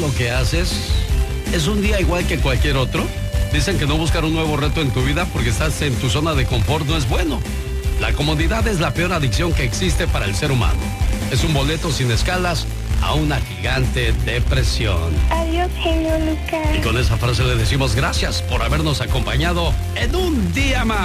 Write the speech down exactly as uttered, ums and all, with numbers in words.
lo que haces es un día igual que cualquier otro. Dicen que no buscar un nuevo reto en tu vida porque estás en tu zona de confort no es bueno. La comodidad es la peor adicción que existe para el ser humano. Es un boleto sin escalas a una gigante depresión. Adiós, genio Lucas. Y con esa frase le decimos gracias por habernos acompañado en un día más.